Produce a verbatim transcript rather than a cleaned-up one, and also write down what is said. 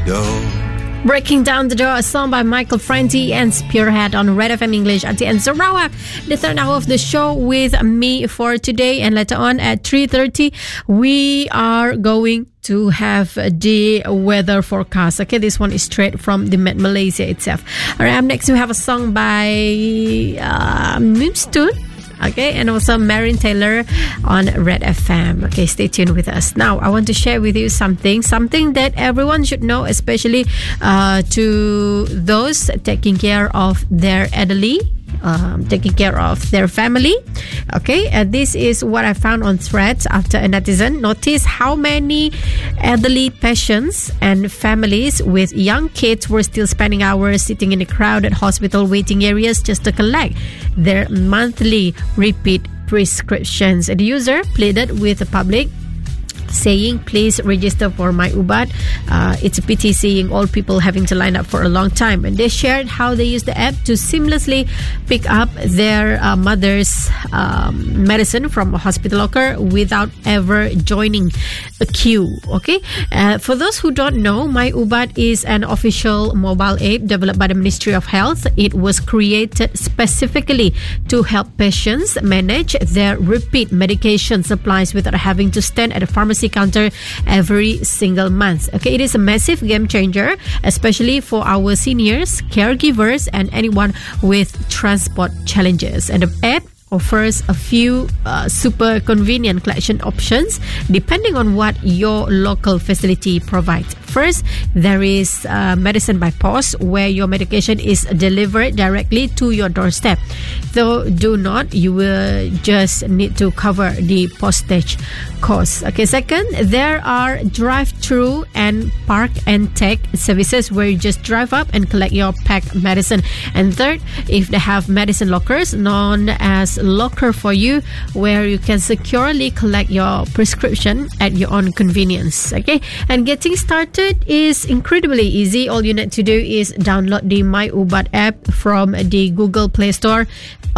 door. Breaking Down the Door, a song by Michael Franti and Spearhead on Red F M English at the end. Sarawak, the third hour of the show with me for today. And later on at three thirty, we are going to have the weather forecast. Okay, this one is straight from the Met Malaysia itself. All right, up next we have a song by uh, Moonstone. Okay, and also Marion Taylor on Red F M. Okay, stay tuned with us. Now, I want to share with you something, something that everyone should know, especially uh, to those taking care of their elderly, um, taking care of their family. Okay, and this is what I found on Threads after a netizen noticed how many elderly patients and families with young kids were still spending hours sitting in the crowded hospital waiting areas just to collect their monthly repeat prescriptions. And the user pleaded with the public, saying, please register for My Ubat. Uh, it's a pity seeing old people having to line up for a long time. And they shared how they use the app to seamlessly pick up their uh, mother's um, medicine from a hospital locker without ever joining a queue. Okay, uh, for those who don't know, My Ubat is an official mobile app developed by the Ministry of Health. It was created specifically to help patients manage their repeat medication supplies without having to stand at a pharmacy counter every single month. Okay, it is a massive game changer, especially for our seniors, caregivers, and anyone with transport challenges. And the app offers a few uh, super convenient collection options depending on what your local facility provides. First, there is uh, medicine by post, where your medication is delivered directly to your doorstep. Though do not, you will just need to cover the postage cost. Okay, second, there are drive-through and park and take services where you just drive up and collect your packed medicine. And third, if they have medicine lockers known as Locker for You, where you can securely collect your prescription at your own convenience. Okay, and getting started is incredibly easy. All you need to do is download the My Ubat app from the Google Play Store